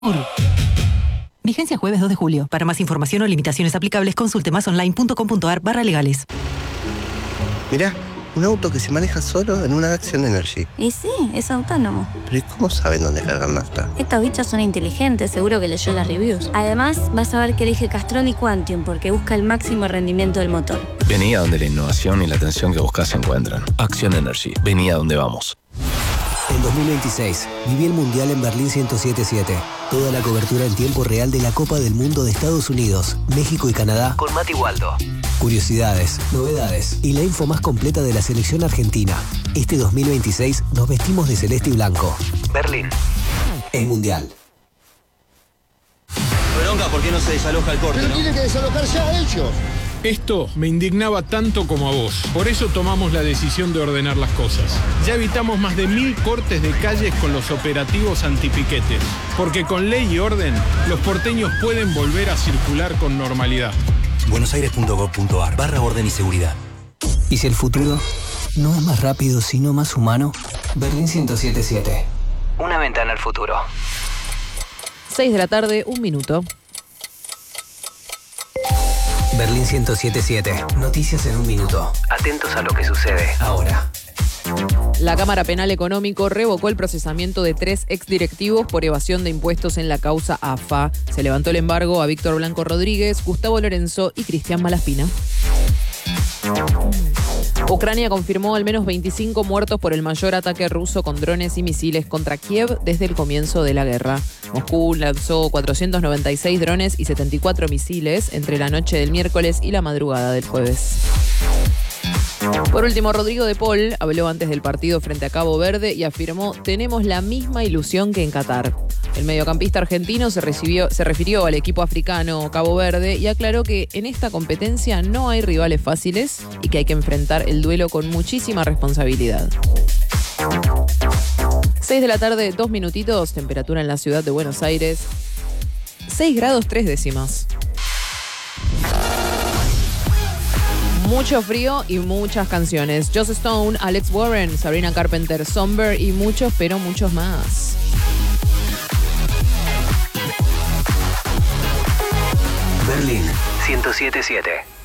Vigencia jueves 2 de julio. Para más información o limitaciones aplicables, consulte masonline.com.ar/legales. Mirá, un auto que se maneja solo en una Action Energy. Y sí, es autónomo. ¿Pero y cómo saben dónde cargar nafta? Estos bichos son inteligentes, seguro que leyó las reviews. Además, vas a ver que elige Castrol y Quantium porque busca el máximo rendimiento del motor. Vení a donde la innovación y la atención que buscas se encuentran. Action Energy. Vení a donde vamos. En 2026, viví el Mundial en Berlín 107.7. Toda la cobertura en tiempo real de la Copa del Mundo de Estados Unidos, México y Canadá con Mati Waldo. Curiosidades, novedades y la info más completa de la selección argentina. Este 2026 nos vestimos de celeste y blanco. Berlín es Mundial. Bronca, ¿por qué no se desaloja el corte? Pero tienen que desalojarse a ellos. Esto me indignaba tanto como a vos. Por eso tomamos la decisión de ordenar las cosas. Ya evitamos más de 1000 cortes de calles con los operativos antipiquetes. Porque con ley y orden, los porteños pueden volver a circular con normalidad. buenosaires.gov.ar/orden y seguridad. ¿Y si el futuro no es más rápido, sino más humano? Berlín 107.7. Una ventana al futuro. 6 de la tarde, 1 minuto. Berlín 107.7. Noticias en 1 minuto. Atentos a lo que sucede ahora. La Cámara Penal Económico revocó el procesamiento de 3 exdirectivos por evasión de impuestos en la causa AFA. Se levantó el embargo a Víctor Blanco Rodríguez, Gustavo Lorenzo y Cristian Malaspina. Ucrania confirmó al menos 25 muertos por el mayor ataque ruso con drones y misiles contra Kiev desde el comienzo de la guerra. Moscú lanzó 496 drones y 74 misiles entre la noche del miércoles y la madrugada del jueves. Por último, Rodrigo de Paul habló antes del partido frente a Cabo Verde y afirmó: tenemos la misma ilusión que en Qatar. El mediocampista argentino se refirió al equipo africano Cabo Verde y aclaró que en esta competencia no hay rivales fáciles y que hay que enfrentar el duelo con muchísima responsabilidad. 6 de la tarde, 2 minutitos, temperatura en la ciudad de Buenos Aires, 6 grados 3 décimas. Mucho frío y muchas canciones. Joss Stone, Alex Warren, Sabrina Carpenter, Somber y muchos, pero muchos más. Berlín 107.7.